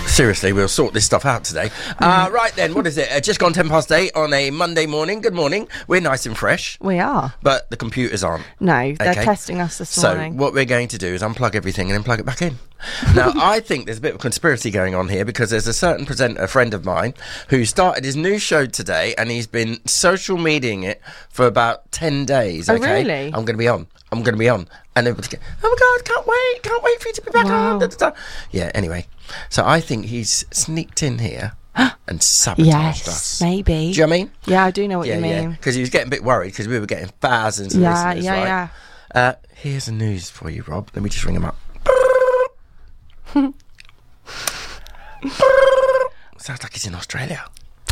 Seriously, we'll sort this stuff out today. Right then, what is it? Just gone 8:10 on a Monday morning. Good morning. We're nice and fresh. We are. But the computers aren't. No, they're testing us this morning. So what we're going to do is unplug everything and then plug it back in. Now, I think there's a bit of conspiracy going on here because there's a certain presenter, a friend of mine, who started his new show today and he's been social mediaing it for about 10 days. Oh, okay? really? I'm going to be on. And everybody's going, oh my God, can't wait for you to be back on. Da, da, da. Yeah, anyway. So I think he's sneaked in here and sabotaged us. Maybe. Do you know what I mean? Yeah, I do know what you mean. Yeah, because he was getting a bit worried because we were getting thousands of listeners, right? Yeah. Here's the news for you, Rob. Let me just ring him up. Sounds like he's in Australia.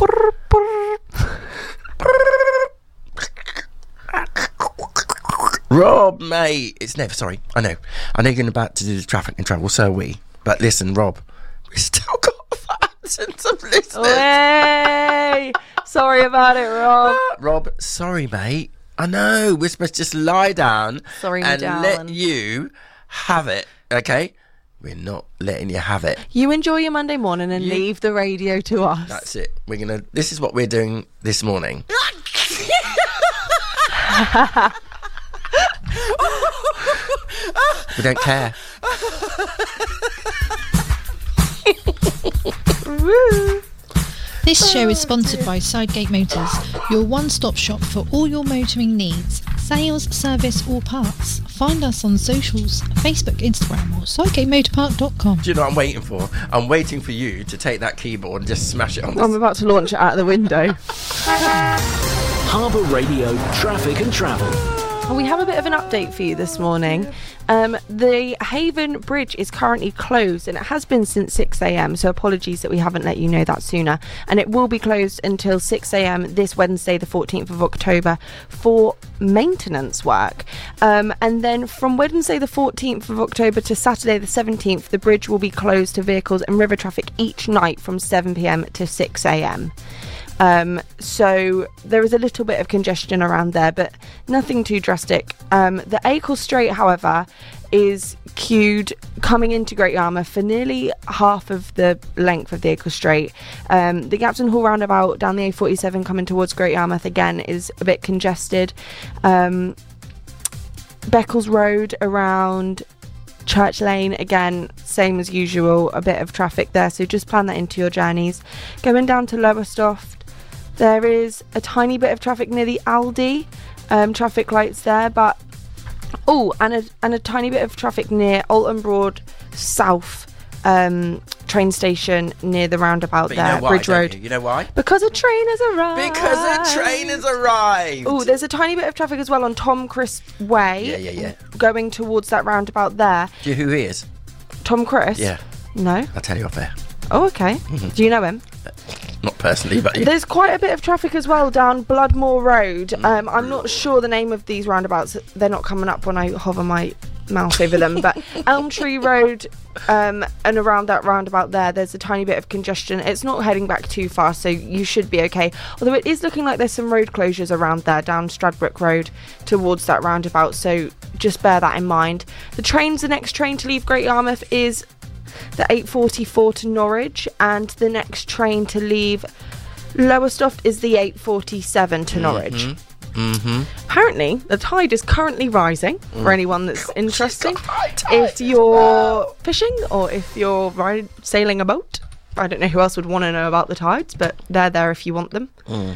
Rob, mate. It's never, sorry. I know you're going about to do the traffic and travel, so are we. But listen, Rob, we've still got thousands of listeners. Hey! Sorry about it, Rob. Rob, sorry, mate. I know. We're supposed to just lie down and let you have it, okay? We're not letting you have it. You enjoy your Monday morning and leave the radio to us. That's it. This is what we're doing this morning. We don't care. This show is sponsored by Sidegate Motors, your one-stop shop for all your motoring needs, sales, service or parts. Find us on socials, Facebook, Instagram or sidegatemotorpark.com. Do you know what I'm waiting for? I'm waiting for you to take that keyboard and just smash it on this. I'm about to launch it out of the window. Harbour Radio Traffic and Travel. We have a bit of an update for you this morning. The Haven Bridge is currently closed and it has been since 6 a.m, so apologies that we haven't let you know that sooner. And it will be closed until 6 a.m. this Wednesday, the 14th of October, for maintenance work. And then from Wednesday, the 14th of October to Saturday, the 17th, the bridge will be closed to vehicles and river traffic each night from 7 p.m. to 6 a.m. So there is a little bit of congestion around there, but nothing too drastic. The Acle Strait, however, is queued coming into Great Yarmouth for nearly half of the length of the Acle Strait. The Gapton Hall roundabout down the A47 coming towards Great Yarmouth again is a bit congested. Beccles Road around Church Lane, again, same as usual, a bit of traffic there, so just plan that into your journeys. Going down to Lowestoft, there is a tiny bit of traffic near the Aldi, traffic lights there, but and a tiny bit of traffic near Alton Broad South train station near the roundabout there, Bridge Road. You know why? Because a train has arrived. Oh, there's a tiny bit of traffic as well on Tom Crisp Way. Yeah. Going towards that roundabout there. Do you know who he is? Tom Crisp? Yeah. No. I'll tell you off air. Oh, okay. Do you know him? Not personally, but... There's quite a bit of traffic as well down Bloodmoor Road. I'm not sure the name of these roundabouts. They're not coming up when I hover my mouse over them, but Elm Tree Road and around that roundabout there's a tiny bit of congestion. It's not heading back too far, so you should be okay. Although it is looking like there's some road closures around there, down Stradbroke Road towards that roundabout, so just bear that in mind. The next train to leave Great Yarmouth is the 8:44 to Norwich, and the next train to leave Lowestoft is the 8:47 to Norwich. Apparently, the tide is currently rising for anyone that's interested. If you're fishing or if you're sailing a boat, I don't know who else would want to know about the tides, but they're there if you want them.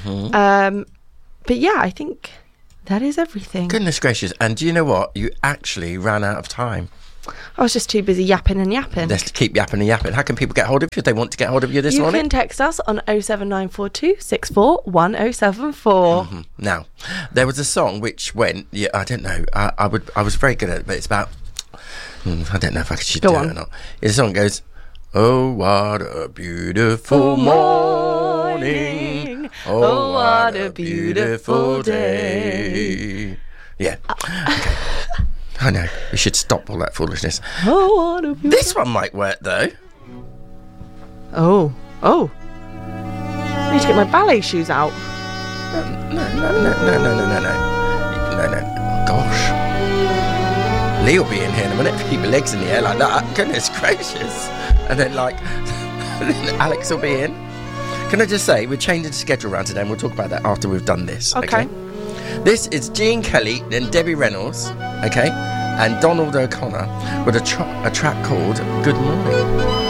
But yeah, I think that is everything. Goodness gracious. And do you know what? You actually ran out of time. I was just too busy yapping and yapping. Let's keep yapping and yapping. How can people get hold of you if they want to get hold of you this morning? You can text us on 07942 64 1074. Now, there was a song which went, I don't know, I was very good at it, but it's about, I don't know if I should do it or not. The song goes, oh, what a beautiful morning. Oh, what a beautiful day. Yeah. Okay. I know, we should stop all that foolishness. Oh, what a beautiful... This one might work, though. Oh. I need to get my ballet shoes out. No. Gosh. Lee will be in here in a minute if you keep your legs in the air like that. Goodness gracious. And then, like... Alex will be in. Can I just say, we're changing the schedule around today, and we'll talk about that after we've done this. Okay. This is Gene Kelly and Debbie Reynolds, okay, and Donald O'Connor with a track called Good Morning.